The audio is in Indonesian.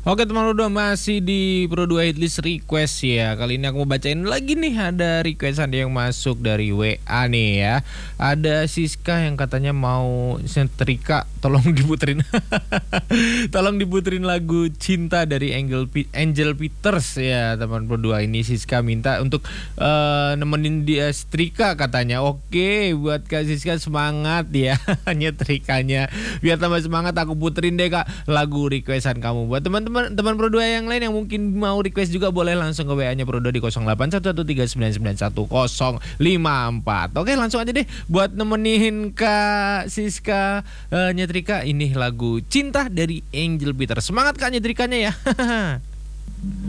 Oke teman Pro 2 masih di Pro 2 Hitlist Request ya. Kali ini aku mau bacain lagi nih, ada requestan yang masuk dari WA nih ya. Ada Siska yang katanya mau setrika, tolong diputerin. Tolong diputerin lagu Cinta dari Angel Peters ya teman Pro 2. Ini Siska minta untuk nemenin dia setrika katanya. Oke, buat Kak Siska semangat ya nyetrikanya. Biar tambah semangat aku puterin deh Kak lagu requestan kamu. Buat teman Pro 2 yang lain yang mungkin mau request juga boleh langsung ke WA-nya Pro 2 di 0811399154. Oke, langsung aja deh buat nemenin Kak Siska nyetrika ini lagu Cinta dari Angel Peters. Semangat Kak nyetrikanya ya.